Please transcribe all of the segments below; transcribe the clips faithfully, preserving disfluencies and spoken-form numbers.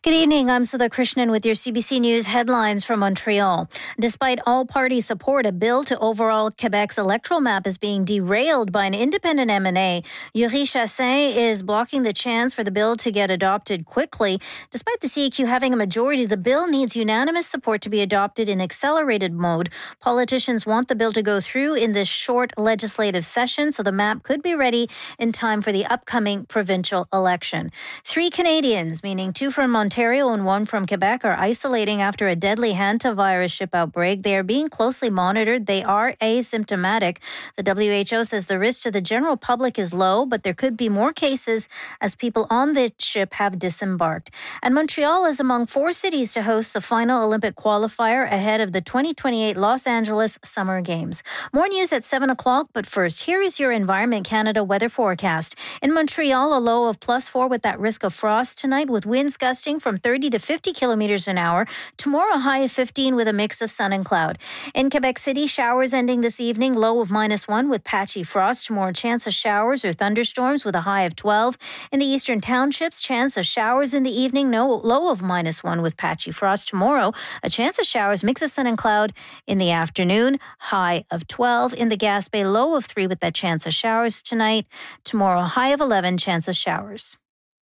Good evening. I'm Sudha Krishnan with your C B C News headlines from Montreal. Despite all-party support, a bill to overhaul Quebec's electoral map is being derailed by an independent M and A. Yuri Chassin is blocking the chance for the bill to get adopted quickly. Despite the C A Q having a majority, the bill needs unanimous support to be adopted in accelerated mode. Politicians want the bill to go through in this short legislative session so the map could be ready in time for the upcoming provincial election. Three Canadians, meaning two from Ontario and one from Quebec, are isolating after a deadly hantavirus ship outbreak. They are being closely monitored. They are asymptomatic. The W H O says the risk to the general public is low, but there could be more cases as people on the ship have disembarked. And Montreal is among four cities to host the final Olympic qualifier ahead of the twenty twenty-eight Los Angeles Summer Games. More news at seven o'clock, but first, here is your Environment Canada weather forecast. In Montreal, a low of plus four with that risk of frost tonight, with winds gusting from thirty to fifty kilometers an hour. Tomorrow, a high of fifteen with a mix of sun and cloud. In Quebec City, showers ending this evening, low of minus one with patchy frost. More chance of showers or thunderstorms with a high of twelve. In the eastern townships, chance of showers in the evening, no low of minus one with patchy frost. Tomorrow, a chance of showers, mix of sun and cloud in the afternoon, high of twelve. In the Gaspé, low of three with that chance of showers tonight. Tomorrow, high of eleven, chance of showers.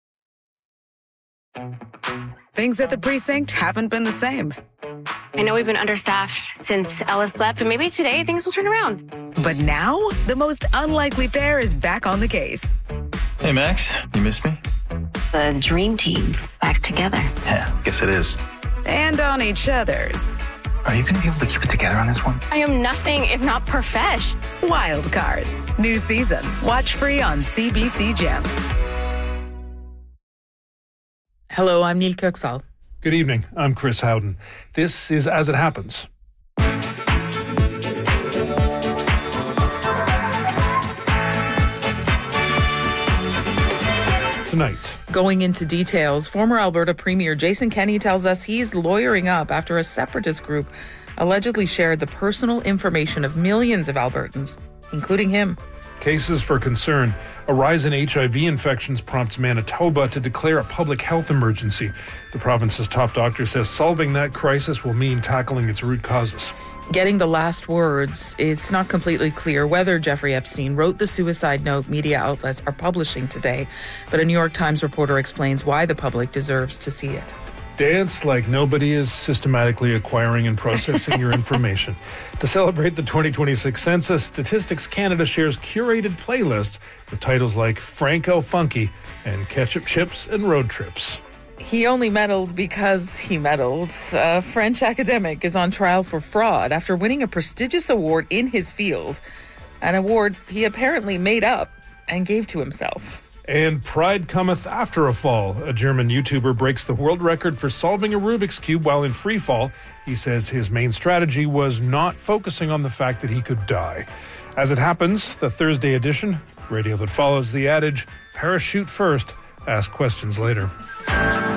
Things at the precinct haven't been the same. I know we've been understaffed since Ellis left, but maybe today things will turn around. But now, the most unlikely pair is back on the case. Hey, Max, you miss me? The dream team is back together. Yeah, guess it is. And on each other's. Are you going to be able to keep it together on this one? I am nothing if not profesh. Wild Cards. New season. Watch free on C B C Gem. Hello, I'm Neil Kirksall. Good evening. I'm Chris Howden. This is As It Happens. Tonight. Going into details, former Alberta Premier Jason Kenney tells us he's lawyering up after a separatist group allegedly shared the personal information of millions of Albertans, including him. Cases for concern. A rise in H I V infections prompts Manitoba to declare a public health emergency. The province's top doctor says solving that crisis will mean tackling its root causes. Getting the last words, it's not completely clear whether Jeffrey Epstein wrote the suicide note media outlets are publishing today, but a New York Times reporter explains why the public deserves to see it. Dance like nobody is systematically acquiring and processing your information. To celebrate the twenty twenty-six census, Statistics Canada shares curated playlists with titles like Franco Funky and Ketchup Chips and Road Trips. He only meddled because he meddled. A French academic is on trial for fraud after winning a prestigious award in his field, an award he apparently made up and gave to himself. And pride cometh after a fall. A German YouTuber breaks the world record for solving a Rubik's Cube while in free fall. He says his main strategy was not focusing on the fact that he could die. As it happens, the Thursday edition, radio that follows the adage, parachute first, ask questions later.